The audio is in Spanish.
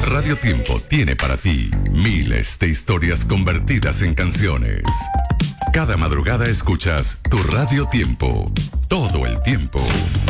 Radio Tiempo tiene para ti miles de historias convertidas en canciones. Cada madrugada escuchas tu Radio Tiempo, todo el tiempo.